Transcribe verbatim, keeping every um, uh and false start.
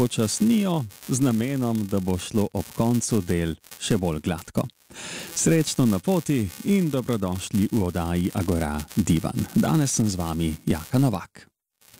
počasnijo z namenom, da bo šlo ob koncu del še bolj gladko. Srečno na poti in dobrodošli v oddaji Agora Divan. Danes sem z vami Jaka Novak.